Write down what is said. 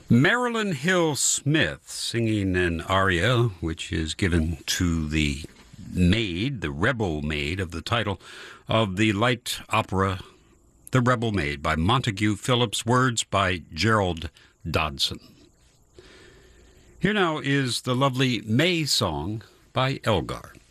Marilyn Hill Smith singing an aria which is given to the maid, the rebel maid, of the title of the light opera The Rebel Maid by Montague Phillips, words by Gerald Dodson. Here now is the lovely May Song by Elgar.